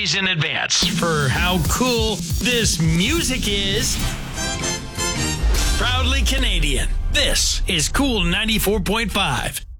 apologies in advance for how cool this music is. Proudly Canadian, this is Cool 94.5.